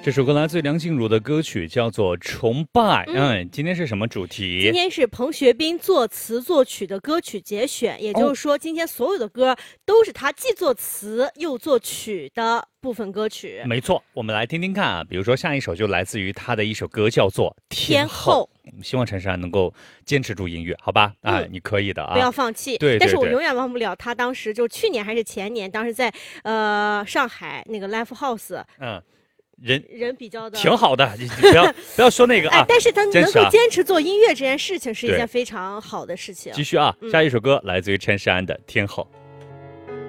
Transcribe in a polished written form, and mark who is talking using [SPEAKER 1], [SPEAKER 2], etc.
[SPEAKER 1] 这首歌来自梁静茹的歌曲，叫做《崇拜》。今天是什么主题？
[SPEAKER 2] 今天是彭学斌作词作曲的歌曲节选，也就是说，今天所有的歌都是他既作词又作曲的部分歌曲。
[SPEAKER 1] 没错，我们来听听看啊。比如说，下一首就来自于他的一首歌，叫做《天后》。希望陈珊能够坚持住音乐，好吧？你可以的啊，
[SPEAKER 2] 不要放弃。
[SPEAKER 1] 对，
[SPEAKER 2] 但是我永远忘不了他当时就去年还是前年，当时在上海那个 Live House，人比较的
[SPEAKER 1] 挺好的，你不要说那个啊。
[SPEAKER 2] 但是他能够坚持做音乐这件事情是一件非常好的事情。
[SPEAKER 1] 继续啊，下一首歌来自于陈珊的《天后》。